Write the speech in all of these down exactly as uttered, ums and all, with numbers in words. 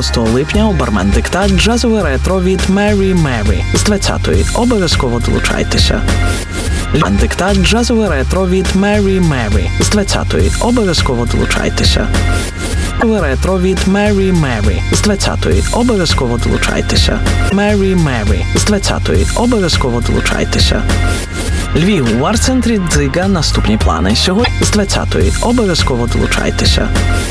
шостого липня у Бармен Диктат джазове ретро від Mary Mary з двадцятої. Обов'язково долучайтеся. Бармен Диктат джазове ретро від Mary Mary з двадцятої. Обов'язково долучайтеся. Ретро від Mary Mary з двадцятої. Обов'язково долучайтеся. Mary Mary з двадцятої. Обов'язково долучайтеся. Львів у арт-центрі Дзига наступні плани. Сьогодні з двадцятої. Обов'язково долучайтеся.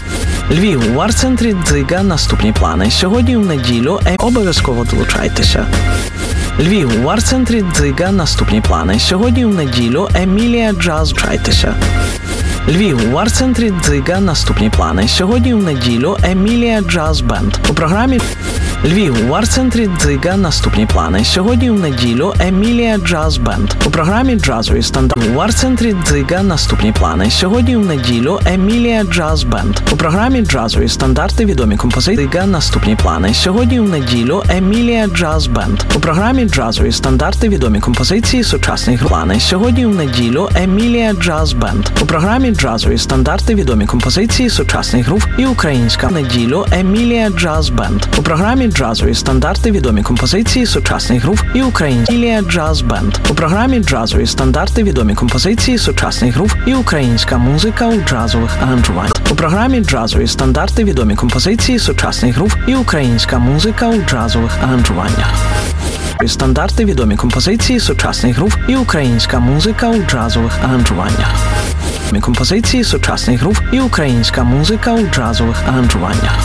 Львів у арт-центрі Дзига наступні плани. Сьогодні в неділю. Е... Обов'язково долучайтеся. Львів у арт-центрі Дзига наступні плани. Сьогодні в неділю Емілія Джаз. Долучайтеся. Львів у арт-центрі Дзига наступні плани. Сьогодні в неділю Емілія Джаз Бенд. У програмі Львів у арт-центрі Дзига наступні плани. Сьогодні в неділю Емілія Джаз Бенд. У програмі джазові стандарти. У арт-центрі Дзига наступні плани. Сьогодні в неділю Емілія Джаз Бенд. У програмі джазові стандарти відомі композиції. Дзига наступні плани. Сьогодні в неділю Емілія Джаз Бенд. У програмі джазові стандарти відомі композиції сучасних плани. Сьогодні в неділю Емілія Джаз Бенд. У програмі джазові стандарти відомі композиції сучасних грув і українська неділю Емілія Джаз Бенд. У програмі джазові стандарти відомі композиції сучасних грув і українська Емілія Джаз Бенд. У програмі джазові стандарти відомі композиції сучасних грув і українська музика у джазових аранжуваннях. У програмі джазові стандарти відомі композиції сучасних грув і українська музика у джазових аранжуваннях. Стандарти відомі композиції сучасних грув і українська музика у джазових аранжуваннях. Композиції сучасних грув і українська музика у джазових аранжуваннях.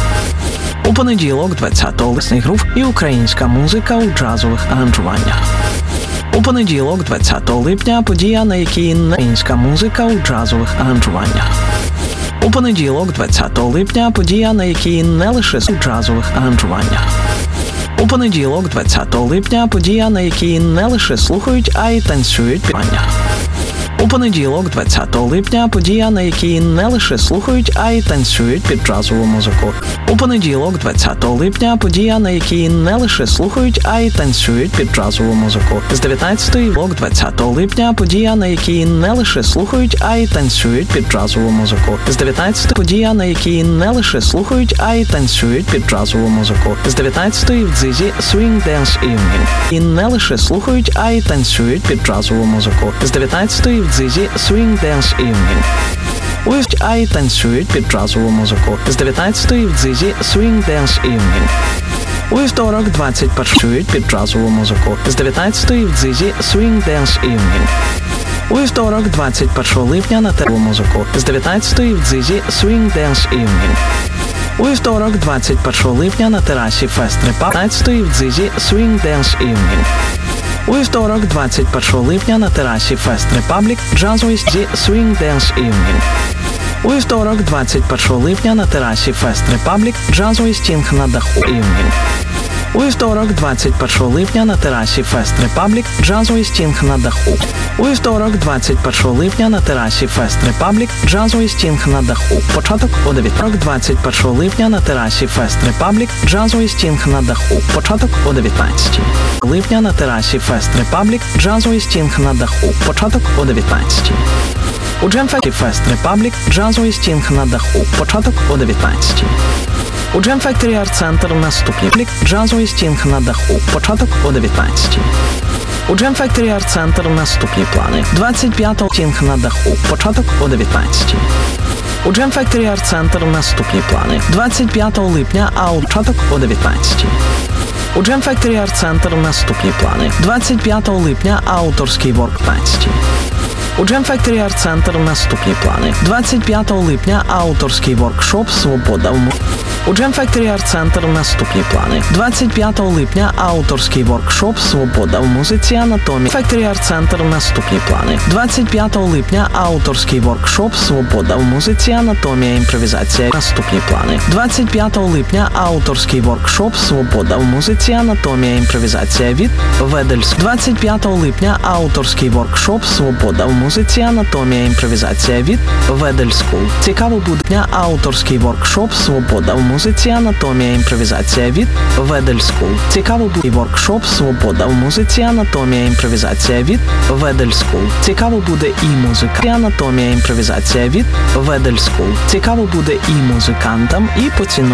У понеділок, двадцятого липня, грув і українська музика у джазових аранжуваннях. У понеділок, двадцятого липня, подія, на якій не українська музика у джазових аранжуваннях. У понеділок, двадцятого липня, подія, на якій не лише у джазових аранжуваннях. У понеділок, двадцятого липня, подія, на якій не лише слухають, а й танцюють під банях. У понеділок, двадцятого липня, подія, на якій не лише слухають, а й танцюють під джазову музику. У понеділок, двадцятого липня, подія, на якій не лише слухають, а й танцюють під джазову музику. З дев'ятнадцятої двадцятого липня, подія, на якій не лише слухають, а й танцюють під джазову музику. З дев'ятнадцятої подія, на якій не лише слухають, а й танцюють під джазову музику. З дев'ятнадцятої в Дзизі Swing Dance Evening. І не лише слухають, а й танцюють під джазову музику. З дев'ятнадцятої в Дзизі Swing Dance Evening. Уявіть, а й танцюють під джазову музику. З дев'ятнадцятої в Дзизі Swing Dance Evening. У вівторок, двадцять першого під джазову музику. З дев'ятнадцятої в Дзизі Swing Dance Evening. У вівторок, двадцять першого липня на теру музику. З дев'ятнадцятої в Дзизі Swing Dance Evening. У вівторок, двадцять першого липня на терасі Fest Republic. з дев'ятнадцятої в Дзизі Swing Dance Evening. У вівторок, двадцять першого липня на терасі Fest Republic джазовий зі Swing Dance Evening. У вівторок, двадцять першого липня на терасі Fest Republic джазовий стінг на даху Evening. У вівторок, двадцять першого липня на терасі Fest Republic джазовий стінг на даху. У вівторок, двадцять першого липня на терасі Fest Republic джазовий стінг на даху. Початок о дев'ятнадцятій. двадцять першого липня на терасі Fest Republic джазовий стінг на даху. Початок о дев'ятнадцятій. Липня на терасі Fest Republic джазовий стінг на даху. Початок о дев'ятнадцятій. У Джемфекті Fest Republic джазовий стінг на даху. Початок о дев'ятнадцятій. У Jam Factory Art Center наступний плік джазовий стінг на даху. Початок о дев'ятнадцятій. У Jam Factory Art Center наступні плани. двадцять п'ятого стінг на даху. Початок о дев'ятнадцятій. У Jam Factory Art Center наступні плани. двадцять п'ятого липня, а у початок о дев'ятнадцятій. У Jam Factory Art Center наступні плани. двадцять п'ятого липня авторський ворк п'ятнадцятій. У Jam Factory Art Center наступні плани. двадцять п'ятого липня авторський воркшоп «Свобода в музиці». У Jam Factory Art Center наступні плани. двадцять п'ятого липня авторський воркшоп «Свобода в музиці. Анатомія». Factory Art Center наступні плани. двадцять п'ятого липня авторський воркшоп «Свобода в музиці. Анатомія. Імпровізація». Наступні плани. двадцять п'ятого липня авторський воркшоп «Свобода в музиці. Анатомія. Імпровізація» від Ведельськ. двадцять п'ятого липня авторський воркшоп «Свобода в музиці. Анатомія. Імпровізація» від Ведельську. Цікаво буде дня авторський воркшоп «Свобода в музиці. Анатомія. Імпровізація» від Ведельську. Цікаво буде воркшоп «Свобода в музиці. Анатомія. Імпровізація» від Ведельську. Цікаво буде і музика. Анатомія. Імпровізація від Ведельську. Цікаво буде і музикантам, і поціновувачам.